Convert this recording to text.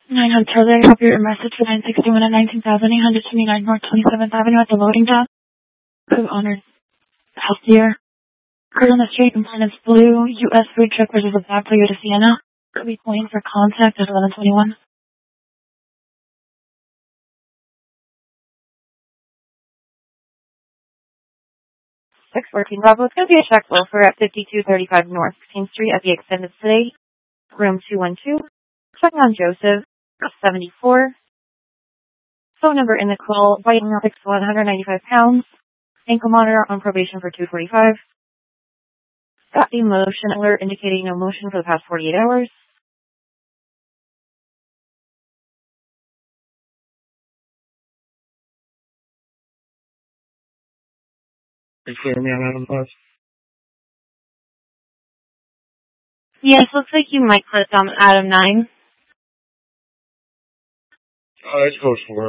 900 Charlie, I copy your message for 961 at 19,829 North 27th Avenue at the loading dock. Who honored healthier? Cruise on the street in Planets Blue, U.S. food truck versus a black Toyota Sienna. Could be pulling for contact at 1121. 614 Bravo. It's going to be a check loafer at 5235 North 16th Street at the Extended Stay, room 212. Checking on Joseph, 74. Phone number in the call, white male, 195 pounds. Ankle monitor on probation for 245. Got the motion alert indicating no motion for the past 48 hours. Yes, looks like you might click on Adam 9. Oh, that's close for